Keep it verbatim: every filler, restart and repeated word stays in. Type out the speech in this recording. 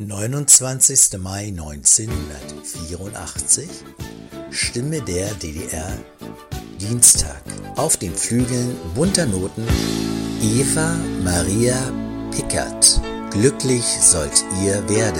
neunundzwanzigster Mai neunzehnhundertvierundachtzig, Stimme der D D R, Dienstag, auf den Flügeln bunter Noten, Eva Maria Pickert, glücklich sollt ihr werden.